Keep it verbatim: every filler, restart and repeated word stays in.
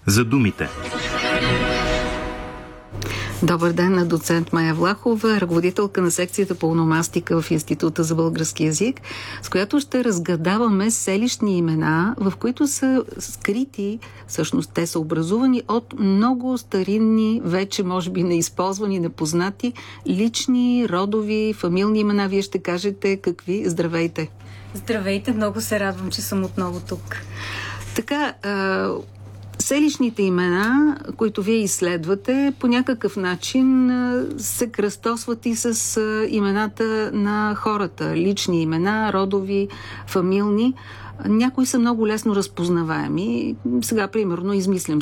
за думите. Добър ден на доцент Мая Влахова, ръководителка на секцията по ономастика в Института за български язик, с която ще разгадаваме селищни имена, в които са скрити, всъщност те са образувани от много старинни, вече може би неизползвани, непознати, лични, родови, фамилни имена. Вие ще кажете какви. Здравейте! Здравейте, много се радвам, че съм отново тук. Така, селищните имена, които вие изследвате, по някакъв начин се кръстосват и с имената на хората. Лични имена, родови, фамилни. Някои са много лесно разпознаваеми. Сега, примерно, измислям